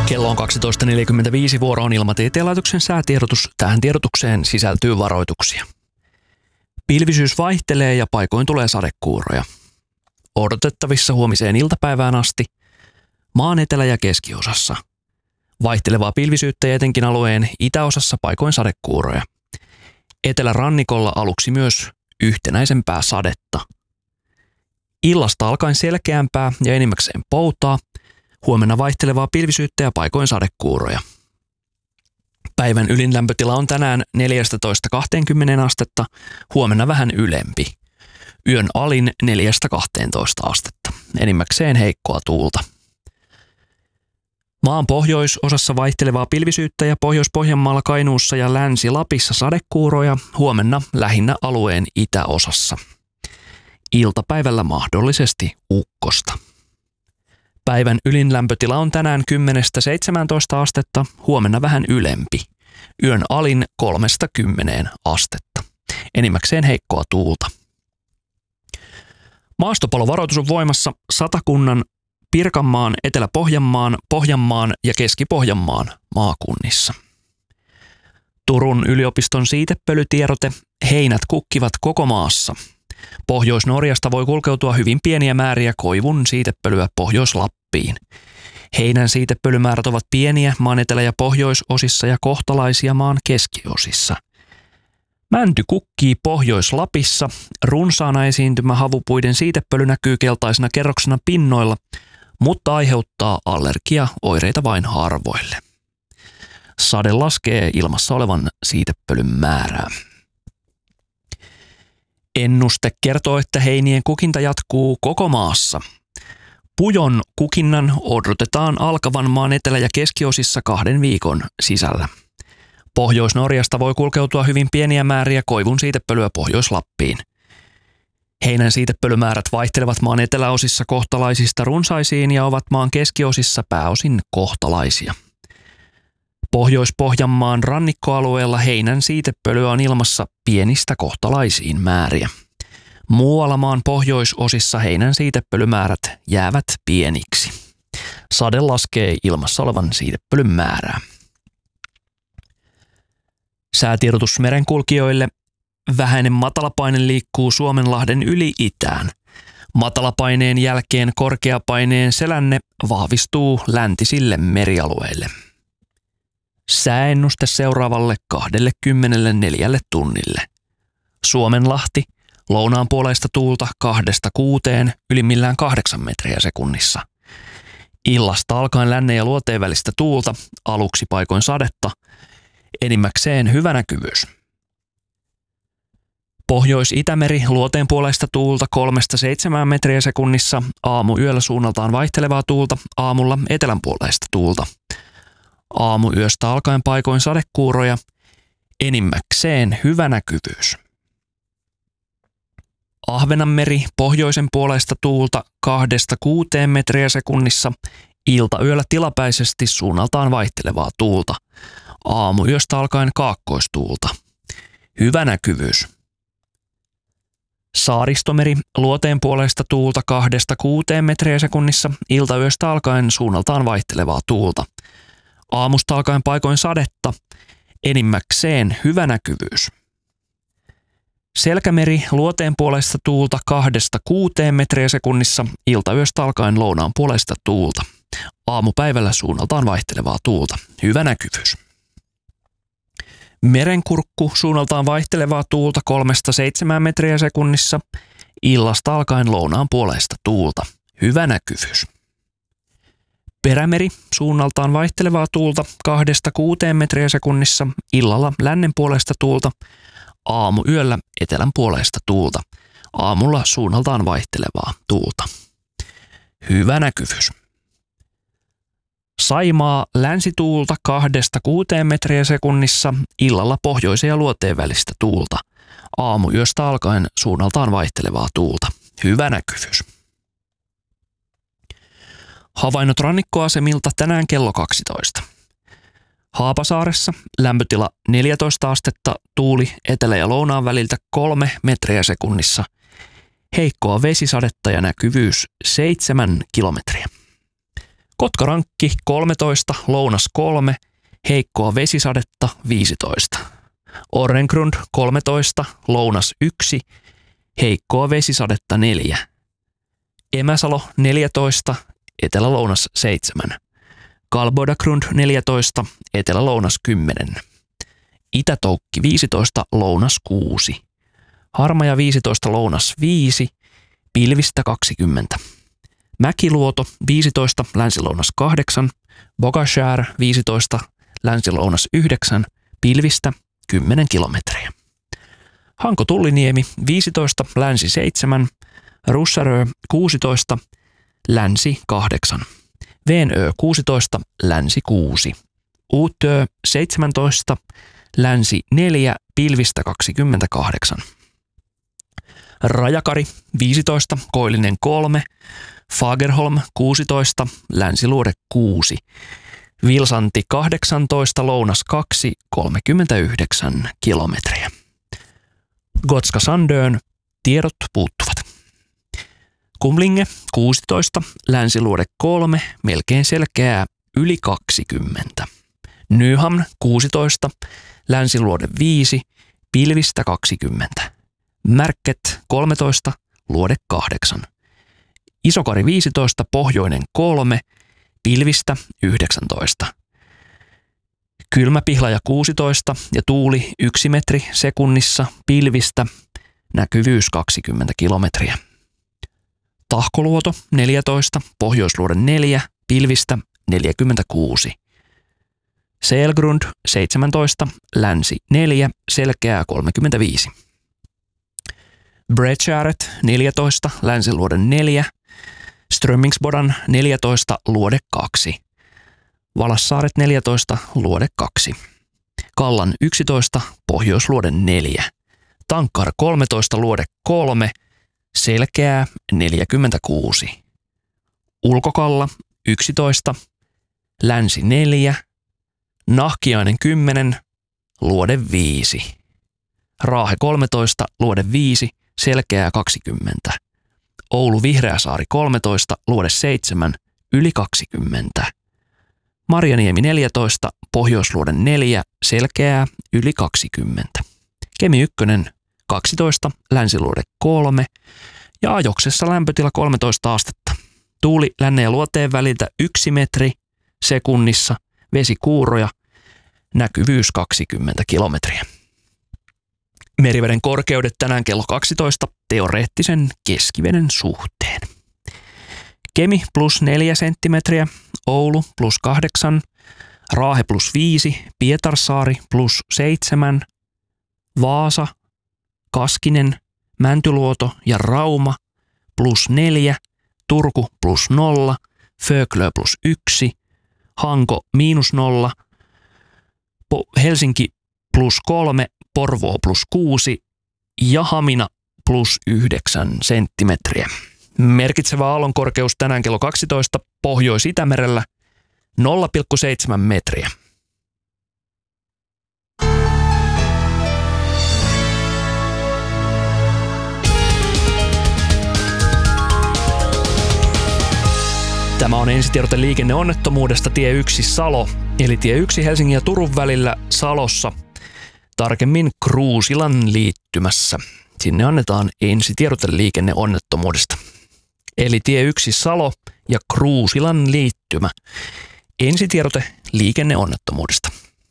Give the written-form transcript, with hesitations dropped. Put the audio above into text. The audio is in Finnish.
Kello on 12.45, vuoro on Ilmatieteen laitoksen säätiedotus. Tähän tiedotukseen sisältyy varoituksia. Pilvisyys vaihtelee ja paikoin tulee sadekuuroja. Odotettavissa huomiseen iltapäivään asti maan etelä- ja keskiosassa. Vaihtelevaa pilvisyyttä ja etenkin alueen itäosassa paikoin sadekuuroja. Etelärannikolla aluksi myös yhtenäisempää sadetta. Illasta alkaen selkeämpää ja enimmäkseen poutaa. Huomenna vaihtelevaa pilvisyyttä ja paikoin sadekuuroja. Päivän ylin lämpötila on tänään 14-20 astetta, huomenna vähän ylempi. Yön alin 4-12 astetta, enimmäkseen heikkoa tuulta. Maan pohjoisosassa vaihtelevaa pilvisyyttä ja Pohjois-Pohjanmaalla, Kainuussa ja Länsi-Lapissa sadekuuroja, huomenna lähinnä alueen itäosassa. Iltapäivällä mahdollisesti ukkosta. Päivän ylin lämpötila on tänään 10-17 astetta, huomenna vähän ylempi. Yön alin 3-10 astetta. Enimmäkseen heikkoa tuulta. Maastopalovaroitus on voimassa Satakunnan, Pirkanmaan, Etelä-Pohjanmaan, Pohjanmaan ja Keski-Pohjanmaan maakunnissa. Turun yliopiston siitepölytiedote: heinät kukkivat koko maassa. Pohjois-Norjasta voi kulkeutua hyvin pieniä määriä koivun siitepölyä Pohjois-Lappiin. Heinän siitepölymäärät ovat pieniä maan etelä- ja pohjoisosissa ja kohtalaisia maan keskiosissa. Mänty kukkii Pohjois-Lapissa. Runsaana esiintymä havupuiden siitepöly näkyy keltaisena kerroksena pinnoilla, mutta aiheuttaa allergiaoireita vain harvoille. Sade laskee ilmassa olevan siitepölyn määrää. Ennuste kertoo, että heinien kukinta jatkuu koko maassa. Pujon kukinnan odotetaan alkavan maan etelä- ja keskiosissa 2 viikon sisällä. Pohjois-Norjasta voi kulkeutua hyvin pieniä määriä koivun siitepölyä Pohjois-Lappiin. Heinän siitepölymäärät vaihtelevat maan eteläosissa kohtalaisista runsaisiin ja ovat maan keskiosissa pääosin kohtalaisia. Pohjois-Pohjanmaan rannikkoalueella heinän siitepölyä on ilmassa pienistä kohtalaisiin määriä. Muualla maan pohjoisosissa heinän siitepölymäärät jäävät pieniksi. Sade laskee ilmassa olevan siitepölyn määrää. Säätiedotus merenkulkijoille: vähäinen matalapaine liikkuu Suomenlahden yli itään. Matalapaineen jälkeen korkeapaineen selänne vahvistuu läntisille merialueille. Sääennuste seuraavalle 24 tunnille. Suomenlahti, lounaanpuoleista tuulta 2-6, ylimmillään 8 metriä sekunnissa. Illasta alkaen lännen ja luoteen välistä tuulta, aluksi paikoin sadetta, enimmäkseen hyvä näkyvyys. Pohjois-Itämeri, luoteenpuoleista tuulta 3-7 metriä sekunnissa, aamuyöllä suunnaltaan vaihtelevaa tuulta, aamulla etelänpuoleista tuulta. Aamuyöstä alkaen paikoin sadekuuroja, enimmäkseen hyvä näkyvyys. Ahvenanmeri, pohjoisen puoleista tuulta 2-6 metriä sekunnissa, iltayöllä tilapäisesti suunnaltaan vaihtelevaa tuulta. Aamuyöstä alkaen kaakkoistuulta. Hyvä näkyvyys. Saaristomeri, luoteen puoleista tuulta 2-6 metriä sekunnissa, iltayöstä alkaen suunnaltaan vaihtelevaa tuulta. Aamusta alkaen paikoin sadetta, enimmäkseen hyvä näkyvyys. Selkämeri, luoteen puolesta tuulta 2-6 metriä sekunnissa, iltayöstä alkaen lounaan puolesta tuulta. Aamupäivällä suunnaltaan vaihtelevaa tuulta. Hyvä näkyvyys. Merenkurkku, suunnaltaan vaihtelevaa tuulta 3-7 metriä sekunnissa, illasta alkaen lounaan puolesta tuulta. Hyvä näkyvyys. Perämeri, suunnaltaan vaihtelevaa tuulta 2-6 metriä sekunnissa, illalla lännen puolesta tuulta, aamuyöllä etelän puolesta tuulta, aamulla suunnaltaan vaihtelevaa tuulta. Hyvä näkyvyys. Saimaa, länsituulta 2-6 metriä sekunnissa, illalla pohjoisen ja luoteen välistä tuulta, aamuyöstä alkaen suunnaltaan vaihtelevaa tuulta. Hyvä näkyvyys. Havainnot rannikkoasemilta tänään kello 12. Haapasaaressa lämpötila 14 astetta, tuuli etelä- ja lounaan väliltä 3 metriä sekunnissa. Heikkoa vesisadetta ja näkyvyys 7 kilometriä. Kotkarankki 13, lounas 3, heikkoa vesisadetta 15. Orrengrund 13, lounas 1, heikkoa vesisadetta 4. Emäsalo 14, etelä-lounas 7. Kalbodagrund 14, etelä-lounas 10. Itätoukki 15, lounas 6. Harmaja 15, lounas 5, pilvistä 20. Mäkiluoto 15, länsi-lounas 8. Bogashär 15, länsi-lounas 9, pilvistä 10 kilometriä. Hanko-Tulliniemi 15, länsi 7. Russarö 16, länsi 8. Venö 16, länsi 6. Uutö 17, länsi 4, pilvistä 28. Rajakari 15, koillinen 3. Fagerholm 16, länsiluode 6. Vilsanti 18, lounas 2, 39 kilometriä. Gotska Sandön tiedot puuttuvat. Kumlinge 16, länsiluode 3, melkein selkeää yli 20. Nyhamn 16, länsiluode 5, pilvistä 20. Märket 13, luode 8. Isokari 15, pohjoinen 3, pilvistä 19. Kylmäpihlaja 16 ja tuuli 1 metri sekunnissa, pilvistä, näkyvyys 20 kilometriä. Tahkoluoto 14, pohjoisluode 4, pilvistä 46. Selgrund 17, länsi 4, selkeää 35. Bredgäret 14, länsiluode 4, Strömmingsbodan 14, luode 2. Valassaaret 14, luode 2. Kallan 11, pohjoisluode 4. Tankkar 13, luode 3, selkeää 46. Ulkokalla 11, länsi 4, Nahkiainen 10, luode 5. Raahe 13, luode 5, selkeää 20. Oulu Vihreäsaari 13, luode 7, yli 20. Marjaniemi 14, pohjoisluode 4, selkeää yli 20. Kemi 1, 12, länsiluode 3 ja Ajoksessa lämpötila 13 astetta. Tuuli lännen ja luoteen väliltä 1 metri sekunnissa, vesikuuroja, näkyvyys 20 kilometriä. Meriveden korkeudet tänään kello 12 teoreettisen keskiveden suhteen. Kemi plus 4 senttimetriä, Oulu plus 8, Raahe plus 5, Pietarsaari plus 7, Vaasa, Kaskinen, Mäntyluoto ja Rauma plus 4, Turku plus 0, Föglö plus 1, Hanko miinus 0, Helsinki plus 3, Porvoo plus 6 ja Hamina plus 9 senttimetriä. Merkitsevä aallonkorkeus tänään kello 12 Pohjois-Itämerellä 0,7 metriä. Tämä on ensitiedote liikenneonnettomuudesta tie 1 Salo, eli tie 1 Helsingin ja Turun välillä Salossa, tarkemmin Kruusilan liittymässä. Sinne annetaan ensitiedote liikenneonnettomuudesta. Eli tie 1 Salo ja Kruusilan liittymä. Ensitiedote liikenneonnettomuudesta.